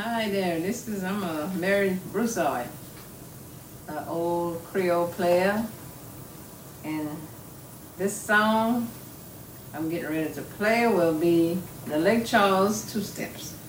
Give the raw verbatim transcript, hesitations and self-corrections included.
Hi there, this is, I'm a Mary Broussard, an old Creole player, and this song I'm getting ready to play will be the Lake Charles Two Steps.